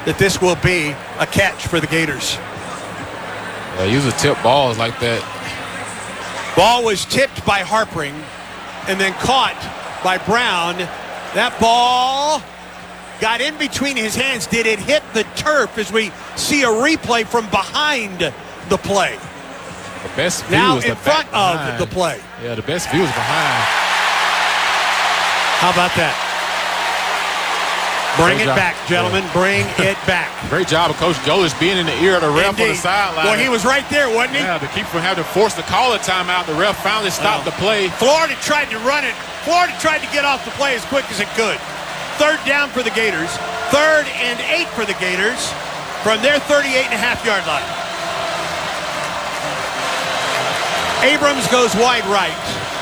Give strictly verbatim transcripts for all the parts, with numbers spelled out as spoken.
that this will be a catch for the Gators. Yeah, usually tip balls like that. Ball was tipped by Harpring and then caught by Brown. That ball got in between his hands. Did it hit the turf as we see a replay from behind the play? The best view Now is in the front back of behind. the play. Yeah, the best view is behind. How about that? Bring Great it job. back, gentlemen. Yeah. Bring it back. Great job of Coach Golich being in the ear of the ref Indeed. on the sideline. Well, he was right there, wasn't he? Yeah, to keep from having to force the call a timeout. The ref finally stopped Well, the play. Florida tried to run it. Florida tried to get off the play as quick as it could. Third down for the Gators. Third and eight for the Gators from their thirty-eight and a half yard line. Abrams goes wide right.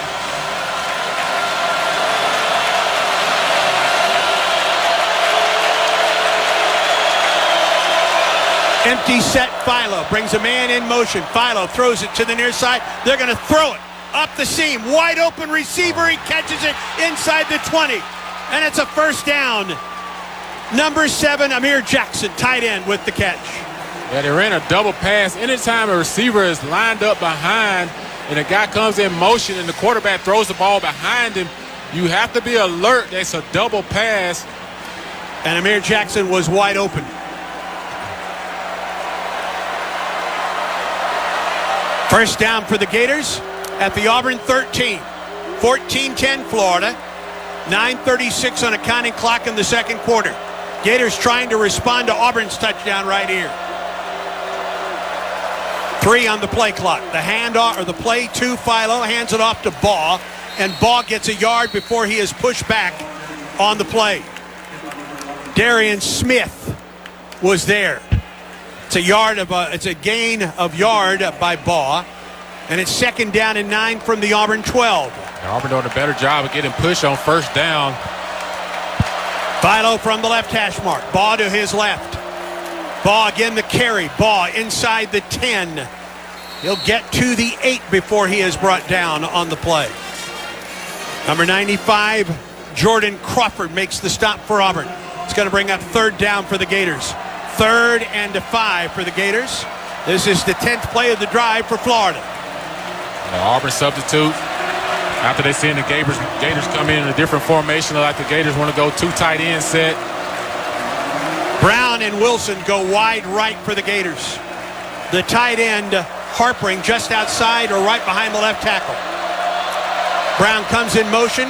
Empty set. Philo brings a man in motion. Philo throws it to the near side. They're going to throw it up the seam. Wide open receiver. He catches it inside the twenty. And it's a first down. Number seven, Amir Jackson, tight end with the catch. Yeah, they ran a double pass. Anytime a receiver is lined up behind and a guy comes in motion and the quarterback throws the ball behind him, you have to be alert. That's a double pass. And Amir Jackson was wide open. First down for the Gators at the Auburn thirteen. fourteen ten Florida. nine thirty-six on a counting clock in the second quarter. Gators trying to respond to Auburn's touchdown right here. Three on the play clock. The handoff or the play to Philo, hands it off to Baugh, and Baugh gets a yard before he is pushed back on the play. Darian Smith was there. It's a yard of a, it's a gain of yard by Baugh, and it's second down and nine from the Auburn twelve. Auburn doing a better job of getting push on first down. Philo from the left hash mark. Baugh to his left. Baugh again the carry. Baugh inside the ten. He'll get to the eight before he is brought down on the play. Number ninety-five, Jordan Crawford makes the stop for Auburn. It's going to bring up third down for the Gators. Third and a five for the Gators. This is the tenth play of the drive for Florida. The Auburn substitute. After they seen the Gators, Gators come in in a different formation, like the Gators want to go two tight end set. Brown and Wilson go wide right for the Gators. The tight end, Harpring, just outside or right behind the left tackle. Brown comes in motion.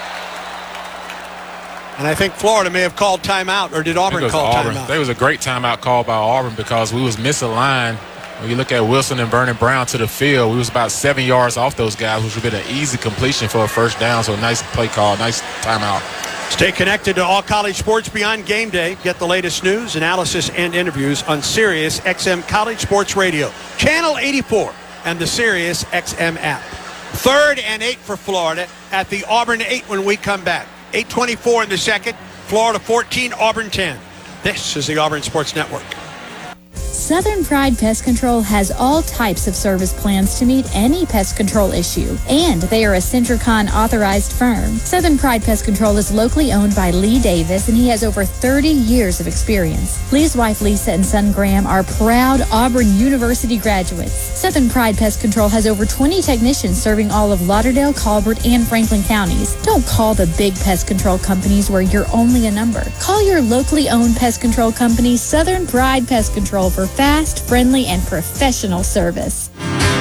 And I think Florida may have called timeout, or did Auburn call Auburn. timeout? There was a great timeout call by Auburn because we was misaligned. When you look at Wilson and Vernon Brown to the field, we was about seven yards off those guys, which would have been an easy completion for a first down. So a nice play call, nice timeout. Stay connected to all college sports beyond game day. Get the latest news, analysis, and interviews on Sirius X M College Sports Radio, Channel eighty-four, and the Sirius X M app. Third and eight for Florida at the Auburn eight when we come back. eight twenty-four in the second. Florida fourteen, Auburn ten. This is the Auburn Sports Network. Southern Pride Pest Control has all types of service plans to meet any pest control issue, and they are a Centricon authorized firm. Southern Pride Pest Control is locally owned by Lee Davis, and he has over thirty years of experience. Lee's wife Lisa and son Graham are proud Auburn University graduates. Southern Pride Pest Control has over twenty technicians serving all of Lauderdale, Colbert, and Franklin counties. Don't call the big pest control companies where you're only a number. Call your locally owned pest control company, Southern Pride Pest Control, for fast, friendly, and professional service.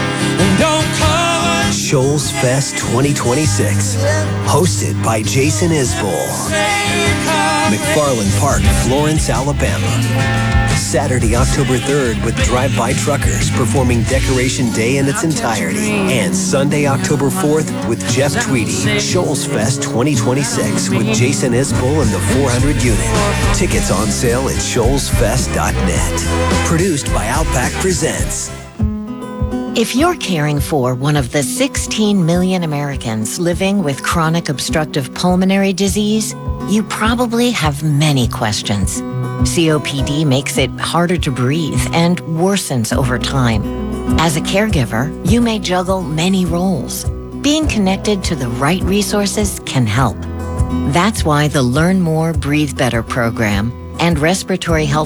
Shoals Fest twenty twenty-six, hosted by Jason Isbell. McFarland Park, Florence, Alabama. Saturday, October third, with Drive-By Truckers performing Decoration Day in its entirety. And Sunday, October fourth, with Jeff Tweedy. Shoals Fest twenty twenty-six with Jason Isbell and the four hundred unit. Tickets on sale at shoals fest dot net. Produced by Outback Presents. If you're caring for one of the sixteen million Americans living with chronic obstructive pulmonary disease, you probably have many questions. C O P D makes it harder to breathe and worsens over time. As a caregiver, you may juggle many roles. Being connected to the right resources can help. That's why the Learn More, Breathe Better program and respiratory health